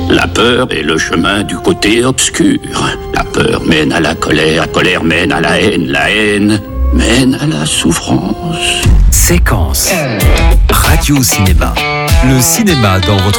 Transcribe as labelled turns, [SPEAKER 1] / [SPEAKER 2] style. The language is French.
[SPEAKER 1] La peur est le chemin du côté obscur. La peur mène à la colère mène à la haine mène à la souffrance.
[SPEAKER 2] Séquence. Radio Cinéma. Le cinéma dans votre